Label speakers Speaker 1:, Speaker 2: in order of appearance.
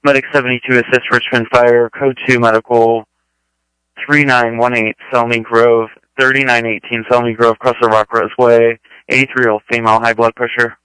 Speaker 1: Medic 72 assist Richmond Fire, code 2 medical 3918 Selmy Grove, 3918 Selmy Grove, Crossroad Rock Roseway, 83-year-old female, high blood pressure.